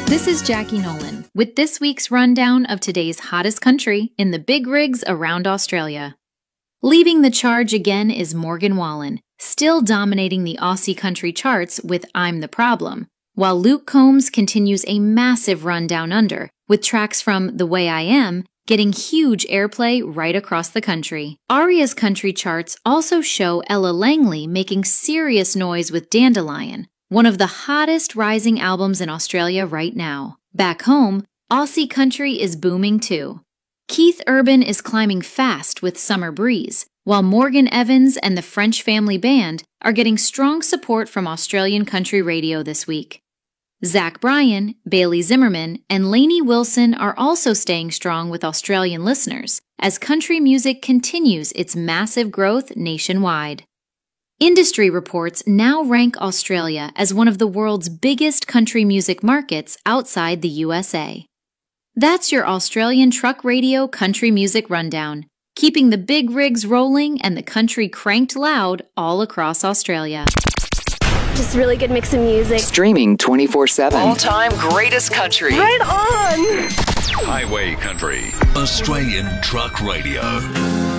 This is Jackie Nolan with this week's rundown of today's hottest country in the big rigs around Australia. Leading the charge again is Morgan Wallen, still dominating the Aussie country charts with I'm the Problem, while Luke Combs continues a massive run down under, with tracks from The Way I Am getting huge airplay right across the country. Aria's country charts also show Ella Langley making serious noise with Dandelion, one of the hottest rising albums in Australia right now. Back home, Aussie country is booming too. Keith Urban is climbing fast with Summer Breeze, while Morgan Evans and the French Family Band are getting strong support from Australian country radio this week. Zach Bryan, Bailey Zimmerman, and Lainey Wilson are also staying strong with Australian listeners as country music continues its massive growth nationwide. Industry reports now rank Australia as one of the world's biggest country music markets outside the USA. That's your Australian Truck Radio Country Music Rundown, keeping the big rigs rolling and the country cranked loud all across Australia. Just really good mix of music. Streaming 24/7. All-time greatest country. Right on! Highway Country. Australian Truck Radio.